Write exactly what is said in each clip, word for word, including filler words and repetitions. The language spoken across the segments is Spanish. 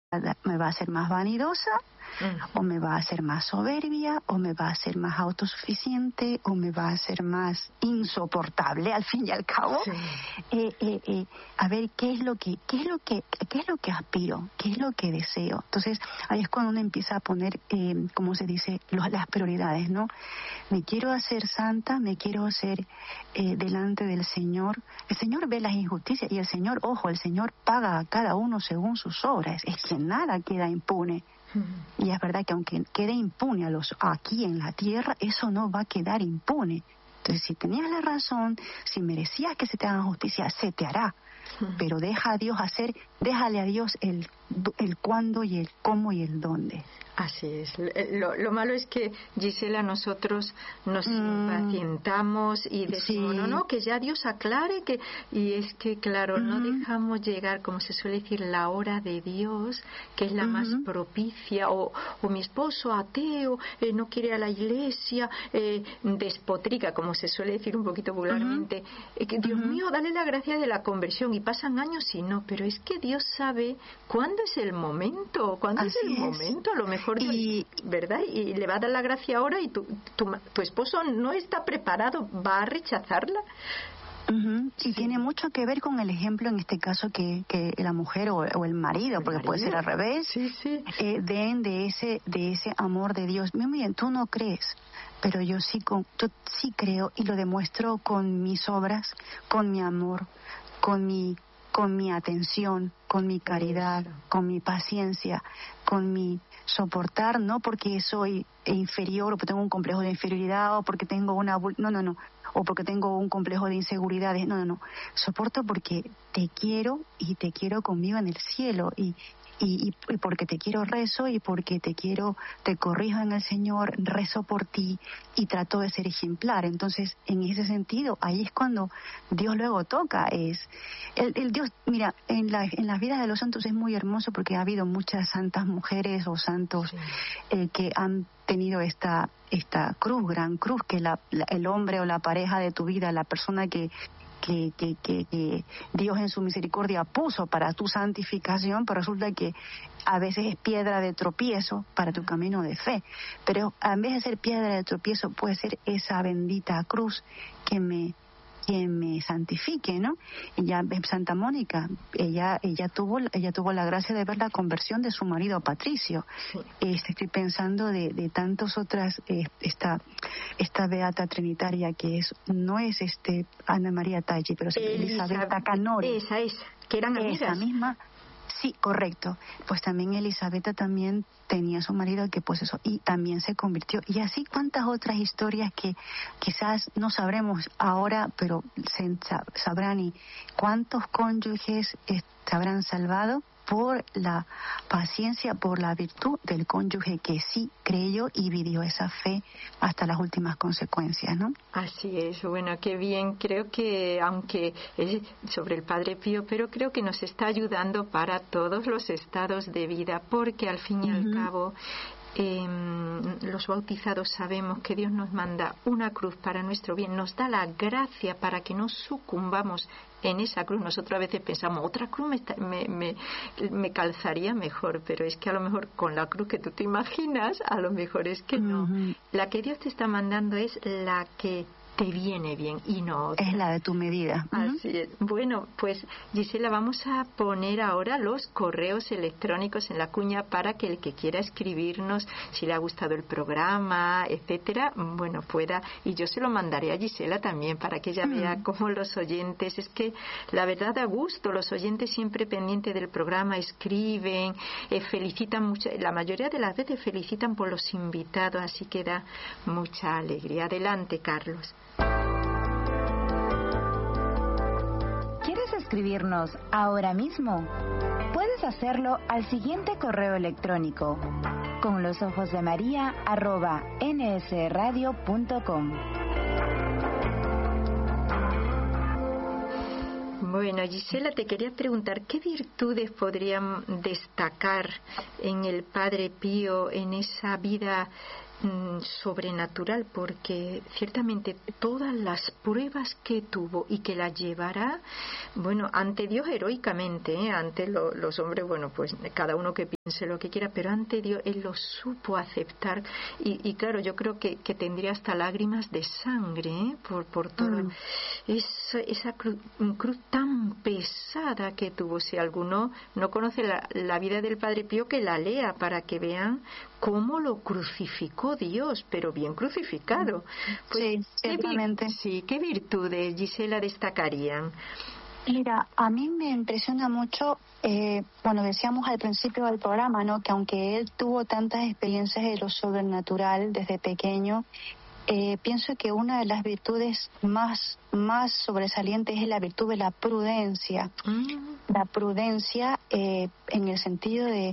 me va a hacer más vanidosa, Mm. o me va a hacer más soberbia, o me va a hacer más autosuficiente, o me va a hacer más insoportable, al fin y al cabo. Sí. Eh, eh, eh, a ver qué es lo que, qué es lo que, qué es lo que aspiro, qué es lo que deseo. Entonces ahí es cuando uno empieza a poner, eh, como se dice, los, las prioridades, ¿no? Me quiero hacer santa, me quiero hacer eh, delante del Señor. El Señor ve las injusticias y el Señor, ojo, el Señor paga a cada uno según sus obras. Es que nada queda impune. Y es verdad que aunque quede impune a los aquí en la tierra, eso no va a quedar impune. Entonces, si tenías la razón, si merecías que se te haga justicia, se te hará. Pero deja a Dios hacer, déjale a Dios el, el cuándo y el cómo y el dónde. Así es. Lo, lo malo es que, Gisela, nosotros nos mm. impacientamos y decimos, sí. no, no, que ya Dios aclare, que y es que, claro, uh-huh. no dejamos llegar, como se suele decir, la hora de Dios, que es la uh-huh. más propicia, o, o mi esposo ateo, eh, no quiere a la iglesia, eh, despotrica, como se suele decir un poquito vulgarmente, uh-huh. eh, que Dios uh-huh. mío, dale la gracia de la conversión, y pasan años y no, pero es que Dios sabe cuándo es el momento, cuándo Así es el es. momento, a lo mejor y verdad y le va a dar la gracia ahora y tu, tu, tu esposo no está preparado, va a rechazarla. Uh-huh. Y sí. tiene mucho que ver con el ejemplo en este caso que, que la mujer o, o el marido, el porque marido. puede ser al revés, sí, sí. Eh, den de ese de ese amor de Dios. Muy bien, tú no crees, pero yo sí con, yo sí creo y lo demuestro con mis obras, con mi amor, con mi con mi atención, con mi caridad, Eso. con mi paciencia, con mi soportar, no porque soy inferior o porque tengo un complejo de inferioridad o porque tengo una... No, no, no. O porque tengo un complejo de inseguridades. No, no, no. Soporto porque te quiero y te quiero conmigo en el cielo y... Y, y, y porque te quiero rezo y porque te quiero, te corrijo en el Señor, rezo por ti y trato de ser ejemplar. Entonces, en ese sentido, ahí es cuando Dios luego toca. Es el, el Dios, mira, en la en las vidas de los santos es muy hermoso porque ha habido muchas santas mujeres o santos sí. eh, que han tenido esta esta cruz, gran cruz, que la, la, el hombre o la pareja de tu vida, la persona que Que, que, que, que Dios en su misericordia puso para tu santificación, pero resulta que a veces es piedra de tropiezo para tu camino de fe. Pero en vez de ser piedra de tropiezo, puede ser esa bendita cruz que me que me santifique, ¿no? Y ya Santa Mónica, ella ella tuvo ella tuvo la gracia de ver la conversión de su marido Patricio. Sí. Este, estoy pensando de, de tantas otras, eh, esta esta beata trinitaria que es no es este Ana María Taggi, pero es Elisabetta Canori. Esa, esa, que eran amigas. Esa misma. Sí, correcto. Pues también Elisabetta también tenía a su marido que pues eso, y también se convirtió. Y así cuántas otras historias que quizás no sabremos ahora, pero se sabrán, y cuántos cónyuges se habrán salvado por la paciencia, por la virtud del cónyuge que sí creyó y vivió esa fe hasta las últimas consecuencias, ¿no? Así es, bueno, qué bien. Creo que, aunque es sobre el Padre Pío, pero creo que nos está ayudando para todos los estados de vida, porque al fin y uh-huh. al cabo Eh, los bautizados sabemos que Dios nos manda una cruz para nuestro bien, nos da la gracia para que no sucumbamos en esa cruz. Nosotros a veces pensamos, otra cruz me, me, me, me calzaría mejor, pero es que a lo mejor con la cruz que tú te imaginas, a lo mejor es que no. Uh-huh. La que Dios te está mandando es la que te viene bien y no otra. Es la de tu medida. Así es. Bueno, pues Gisela, vamos a poner ahora los correos electrónicos en la cuña para que el que quiera escribirnos, si le ha gustado el programa, etcétera, bueno, pueda, y yo se lo mandaré a Gisela también para que ella mm. vea cómo los oyentes, es que la verdad da gusto, los oyentes siempre pendientes del programa escriben, eh, felicitan mucho, la mayoría de las veces felicitan por los invitados, así que da mucha alegría. Adelante, Carlos. ¿Quieres escribirnos ahora mismo? Puedes hacerlo al siguiente correo electrónico: con los ojos de María arroba nsradio punto com. Bueno, Gisela, te quería preguntar, ¿qué virtudes podrían destacar en el Padre Pío, en esa vida mm, sobrenatural, porque ciertamente todas las pruebas que tuvo y que las llevará, bueno, ante Dios heroicamente, ¿eh? Ante lo, los hombres, bueno, pues cada uno que piense lo que quiera, pero ante Dios él lo supo aceptar y, y claro, yo creo que, que tendría hasta lágrimas de sangre, ¿eh? por, por todo mm. esa, esa cruz, cruz tan pesada que tuvo. Si alguno no conoce la, la vida del Padre Pío, que la lea para que vean cómo lo crucificó Dios, pero bien crucificado. Pues, sí, ciertamente. ¿qué, sí, ¿qué virtudes, Gisela, destacarían? Mira, a mí me impresiona mucho, eh, bueno, decíamos al principio del programa, ¿no?, que aunque él tuvo tantas experiencias de lo sobrenatural desde pequeño, eh, pienso que una de las virtudes más, más sobresalientes es la virtud de la prudencia. Mm. La prudencia eh, en el sentido de,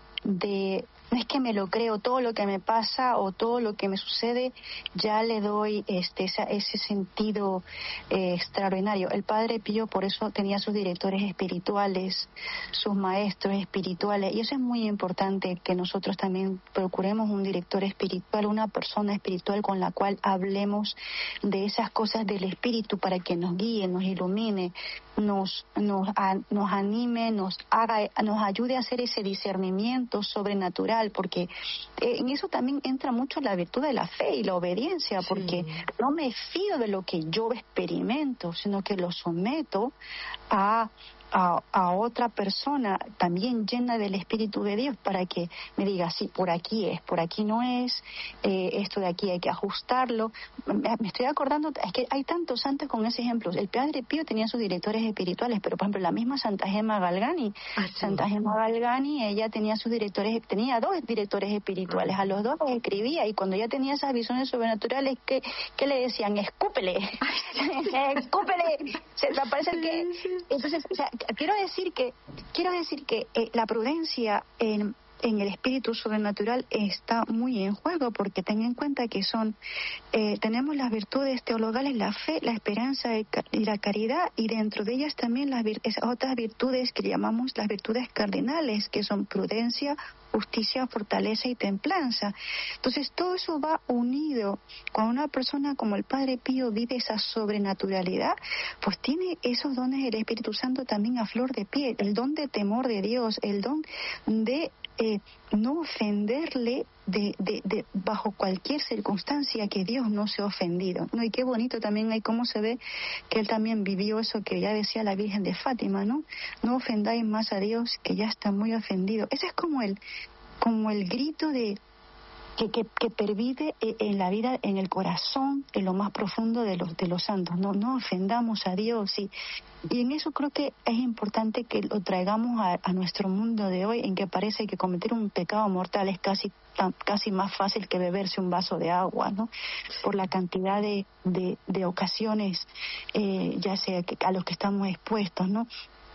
de no es que me lo creo, todo lo que me pasa o todo lo que me sucede, ya le doy este esa, ese sentido eh, extraordinario. El Padre Pío por eso tenía sus directores espirituales, sus maestros espirituales, y eso es muy importante, que nosotros también procuremos un director espiritual, una persona espiritual con la cual hablemos de esas cosas del espíritu para que nos guíe, nos ilumine, nos nos a, nos anime, nos haga, nos ayude a hacer ese discernimiento sobrenatural, porque eh, en eso también entra mucho la virtud de la fe y la obediencia, porque sí. No me fío de lo que yo experimento, sino que lo someto a A, a otra persona también llena del Espíritu de Dios para que me diga, sí, por aquí es, por aquí no es, eh, esto de aquí hay que ajustarlo. Me, me estoy acordando, es que hay tantos santos con ese ejemplo. El Padre Pío tenía sus directores espirituales, pero por ejemplo la misma Santa Gema Galgani, ah, sí. Santa Gema Galgani, ella tenía sus directores, tenía dos directores espirituales, ah. a los dos les escribía, y cuando ella tenía esas visiones sobrenaturales, ¿qué, qué le decían? Escúpele, escúpele, se te aparece el que... Entonces, o sea, quiero decir que quiero decir que eh, la prudencia en, en el espíritu sobrenatural está muy en juego, porque ten en cuenta que son eh, tenemos las virtudes teologales, la fe, la esperanza y la caridad, y dentro de ellas también las vir- esas otras virtudes que llamamos las virtudes cardinales, que son prudencia, justicia, fortaleza y templanza. Entonces todo eso va unido. Cuando una persona como el Padre Pío vive esa sobrenaturalidad, pues tiene esos dones del Espíritu Santo también a flor de piel, el don de temor de Dios, el don de eh, no ofenderle de, de, de bajo cualquier circunstancia, que Dios no se ha ofendido, ¿no? Y qué bonito también hay cómo se ve que él también vivió eso que ya decía la Virgen de Fátima, ¿no? No ofendáis más a Dios, que ya está muy ofendido. Ese es como el como el grito de que, que, que pervive en la vida, en el corazón, en lo más profundo de los de los santos. No, no ofendamos a Dios, y, y en eso creo que es importante que lo traigamos a, a nuestro mundo de hoy, en que parece que cometer un pecado mortal es casi tan, casi más fácil que beberse un vaso de agua, ¿no? Por la cantidad de, de, de ocasiones, eh, ya sea que a los que estamos expuestos, ¿no?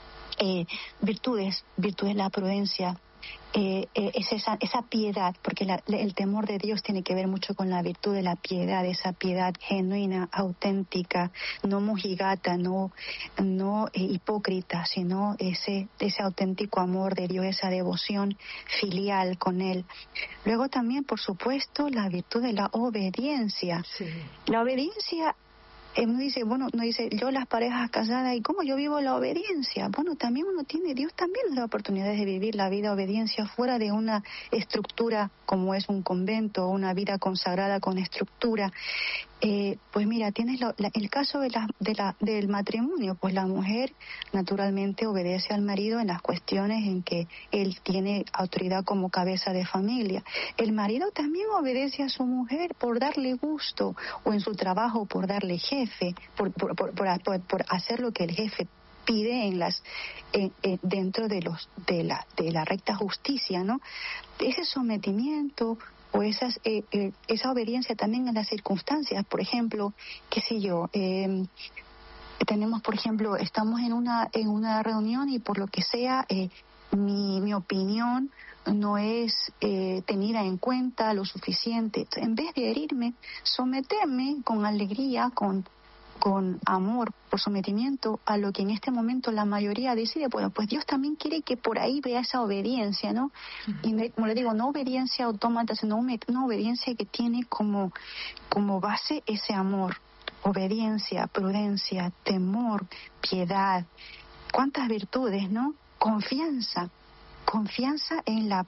Eh, virtudes, virtudes de la prudencia. Eh, eh, es esa, esa piedad, porque la, el temor de Dios tiene que ver mucho con la virtud de la piedad, esa piedad genuina, auténtica, no mojigata, no, no eh, hipócrita, sino ese, ese auténtico amor de Dios, esa devoción filial con Él. Luego también, por supuesto, la virtud de la obediencia. Sí. La obediencia, uno dice, bueno, no dice, yo las parejas casadas, ¿y cómo yo vivo la obediencia? Bueno, también uno tiene, Dios también nos da oportunidades de vivir la vida obediencia fuera de una estructura como es un convento, una vida consagrada con estructura. Eh, pues mira, tienes lo, la, el caso de la, de la, del matrimonio, pues la mujer naturalmente obedece al marido en las cuestiones en que él tiene autoridad como cabeza de familia. El marido también obedece a su mujer por darle gusto, o en su trabajo por darle jefe, por, por, por, por, por, por hacer lo que el jefe pide en las eh, eh, dentro de los de la de la recta justicia, ¿no? Ese sometimiento o esas eh, eh, esa obediencia también en las circunstancias, por ejemplo, qué sé yo, eh, tenemos, por ejemplo, estamos en una en una reunión y por lo que sea eh, mi mi opinión no es eh, tenida en cuenta lo suficiente. En vez de herirme, someterme con alegría, con con amor, por sometimiento a lo que en este momento la mayoría decide. Bueno, pues Dios también quiere que por ahí vea esa obediencia, ¿no? Uh-huh. Y me, como le digo, no obediencia autómata, sino una, una obediencia que tiene como, como base ese amor. Obediencia, prudencia, temor, piedad. ¿Cuántas virtudes, no? Confianza. Confianza en la